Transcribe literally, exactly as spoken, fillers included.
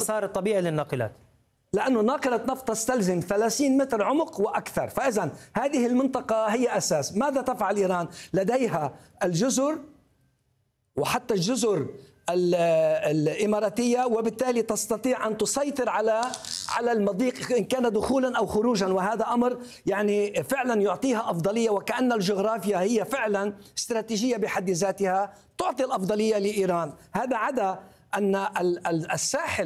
المسار الطبيعي للناقلات؟ لأنه ناقلة نفط تستلزم ثلاثين متر عمق وأكثر، فإذا هذه المنطقة هي أساس. ماذا تفعل إيران؟ لديها الجزر وحتى الجزر الإماراتية، وبالتالي تستطيع أن تسيطر على على المضيق إن كان دخولا أو خروجا، وهذا أمر يعني فعلا يعطيها أفضلية، وكأن الجغرافيا هي فعلا استراتيجية بحد ذاتها تعطي الأفضلية لإيران. هذا عدا أن الساحل